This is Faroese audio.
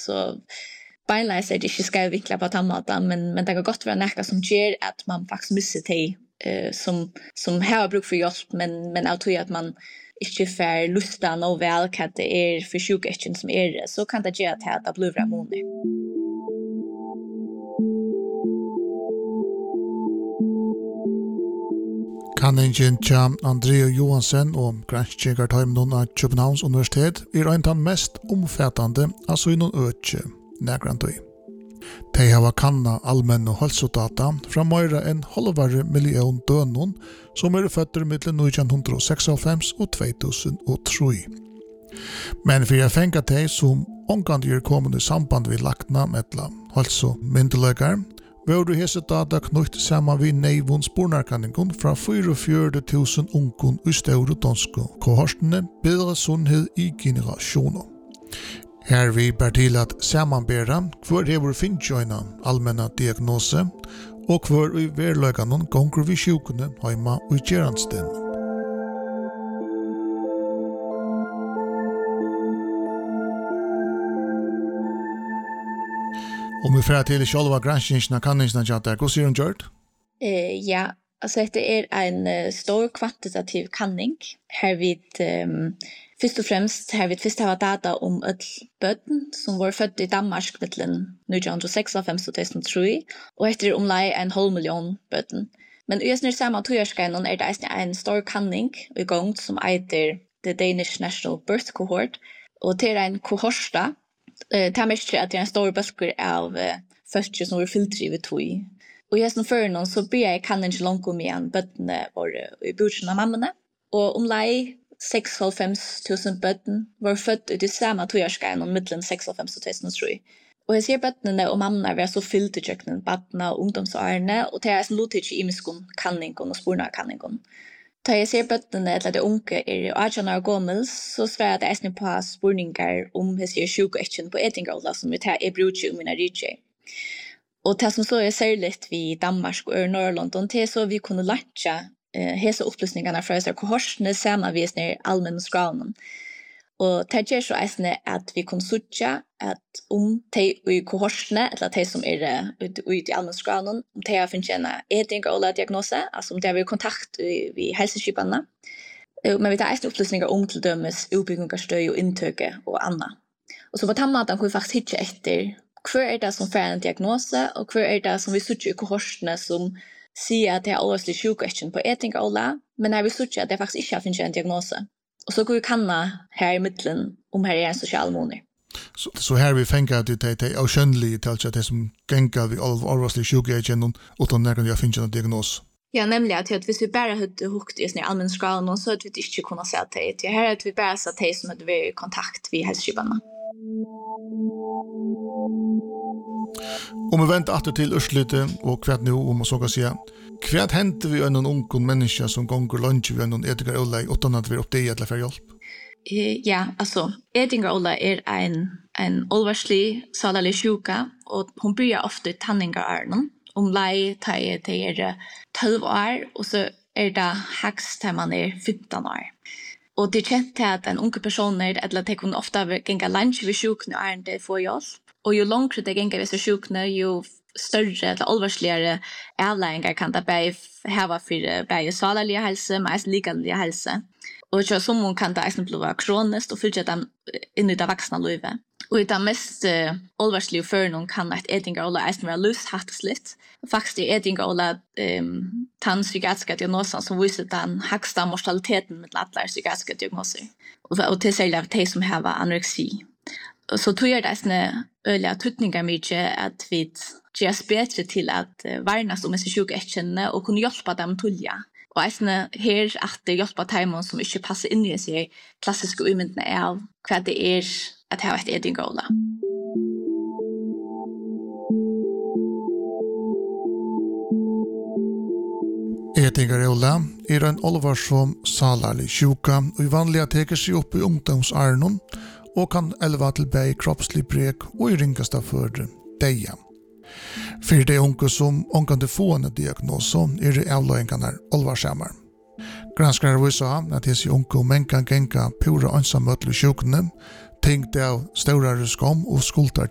så beinleis det ikke skal vinkla på tannmaten, men det kan godt være nekka som gjør at man faktisk misser det som har bruk for hjelp, men av tog at man ikke får lusta noe vel hva det for sjukekken som det, så kan det gjøre at det blir rammonig. Kanningen til Andrea Johansen og granskjegertøymenen av Københavns Universitet en av mest omfattende av sånne øke nærgrantøy. De har kanna allmenne helsedata fra mer enn 1,5 million døgn som født mellom 1996 og 2003. Men for jeg fengt de som omgående kommende samband vi lagtna med helsemyndeløkere, var det hese data knytt sammen vid neivons bornarkanningen fra 44.000 ungen i store danske kohortene bedre sunnhet i generasjoner. Her vi bær til at sammanbæra hver hever finntjøyna allmenna diagnose og hver i verløyganen gonger vi sjukene heima og i gjerandsden. Om vi får til sjølva granskningsna kanningsna tjater, hva sier hun gjørt? Ja, altså det en stor kvantitativ kanning. Her vi først og fremst har vi først hatt data om et bøten som var født i Danmark mellom 1996 og 2003, og etter omlai 1,5 million bøten. Men i samme togjørskeinen det en stor kanning i gang som heter The Danish National Birth Cohort, og til en kohorsta. Det er mest at det en stor bølger av fødsler som var filtrivet tog. Og i hesten før noen så blir jeg kanning langt om igjen bøtene var i bursen av mammene, og omlai 96.000 bøtten var født i det samme togjørskeinen mellom 96 og 2003. Og jeg ser bøttene og mammene var så fyllt i kjøkkenen, bøttene og ungdomsårene, og det en lotig i imiskon kanningen og sporene av kanningen. Da jeg ser bøttene til at det unge 18 år gammel, så svarer jeg det på spurninger om jeg ser sjukekken på etingrolla som vi tar bruker om mine rydtje. Og det som så særlig vi Danmark og Norrland, det så vi kunne lære hese opplysningarna fra oss kohortene sammen vi allmenne skranen. Og det gjør så at vi kan sutja at de i kohortene, eller de som ute i allmenne skranen, om de har finnet en etingrolla-diagnose, altså om de har vi kontakt i helseskipene. Men vi tar opplysningar om til dømes utbyggingarstøy og inntøke og annet. Og så på tannmaten kan vi faktisk hitte etter hva det som får en diagnose, og hva det som vi sutja i kohortene som sier at det alvorlig sjukekken på etingrolla, men når vi sutja at det faktisk ikke har finnet en diagnose. Og så går vi kanna her i midtelen om her en sosialmoner. Så her vi fengt at det er avskjønnelige til at det som gengar vi alvorlig sjukekken uten nærmere vi har finnet en diagnose. Ja, nemlig at hvis vi bare hadde hukt i allmenn skala, så hadde vi ikke kunnet se det. Her hadde vi bare sett det som hadde vært i kontakt med helseskipene. Om vi venter atter til Ørslyte og hva nå, om man så kan si, hva henter vi en unge mennesker som gonger lunch ved en etiker Ola uten at vi oppdager eller får hjelp? Ja, altså, etiker Ola en alvarslig salerlig sjuka, og hun blir ofte i tanningarnen. Omlai til 12 år, og så det haks til man 15 år. Og det kjent til at en unge personer, eller at de kunne ofte genga lunch ved sjukene og det får hjelp. Og jo långre det genga ved sjukene, jo større eller alvarsligere avlæringer kan det bare hava for bare salerlige helse, men også likanlige helse. Og så som kan det bli kronisk og fylle dem inn i det voksne livet. Og i det mest alvarslige føren kan et etingrolla være livshatteslitt. Faktisk er etingrolla den psykiatriske diagnosen som viser den høgste mortaliteten med alle psykiatriske diagnoser. Og til særlig av de som har anoreksi. Så tror jeg det er øyelig tutninger mye at vi gjør oss bedre til at varnes om disse sjukekkene og kunne hjelpe dem til. Og her at det hjelper dem som ikke passer inn i seg klassiske umyndene av hva det at ha et etingrolla. Etingrolla en alvarsom salarlig sjuka og i vanliga teker seg opp i ungdomsarnon og kan elva til bei kroppslig brek og i ringasta for deia. For de unge som omkant få en diagnose det avløyingarna alvarsamar. Granskare viser at disse unge og menn kan genga pura ansamøtlig sjukene, tenkt av større skam og skuldar